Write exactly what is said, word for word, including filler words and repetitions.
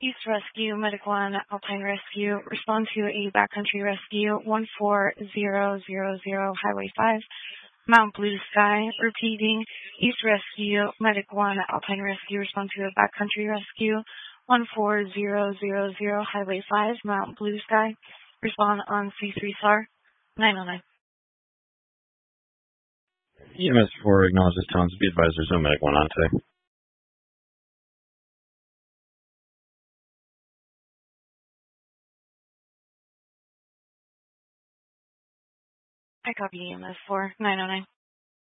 East Rescue, Medic one, Alpine Rescue. Respond to a backcountry rescue, one four zero zero zero, Highway five, Mount Blue Sky. Repeating, East Rescue, Medic one, Alpine Rescue. Respond to a backcountry rescue, one four zero zero zero, Highway five, Mount Blue Sky. Respond on C three S A R nine oh nine. E M S four acknowledges Towns. Be advised there's no Medic one on today. I copy E M S four nine oh nine.